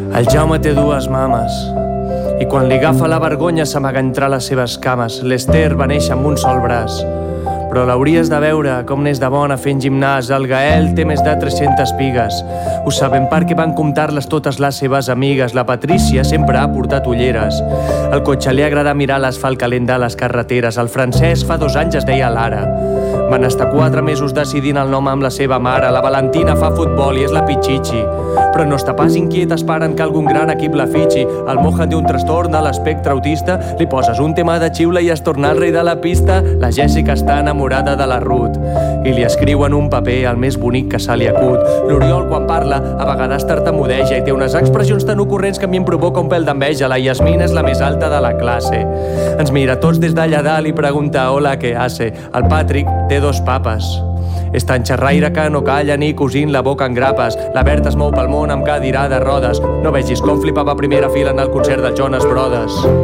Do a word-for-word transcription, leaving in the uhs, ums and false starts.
El Jaume té dues mames i quan li agafa la vergonya s'amaga entre les seves cames. L'Ester va néixer amb un sol braç, però l'hauries de veure com n'és de bona fent gimnàs. El Gael té més de tres-centes pigues, ho sabem perquè van comptar-les totes les seves amigues. La Patrícia sempre ha portat ulleres, al cotxe li agrada mirar l'asfalt calent de les carreteres. El Francesc fa dos anys es deia Lara, van estar quatre mesos decidint el nom amb la seva mare. La Valentina fa futbol i és la Pichichi, però no està pas inquieta esperant que algun gran equip la fitxi. El Mohan té un trastorn de l'espectre autista, li poses un tema de xiula i es torna el rei de la pista. La Jessica està enamorada de la Ruth i li escriu en un paper el més bonic que se li acut. L'Oriol quan parla a vegades tartamudeja i té unes expressions tan ocorrents que a mi em provoca un pèl d'enveja. La Yasmina és la més alta de la classe, ens mira tots des d'allà dalt i pregunta hola, què hace. El Patrick té dos papes, és tan xerraire que no calla ni cosint la boca en grapes. La Berta es mou pel món amb cadira de rodes, no vegis com flipava a primera fila en el concert dels Jonas Brothers.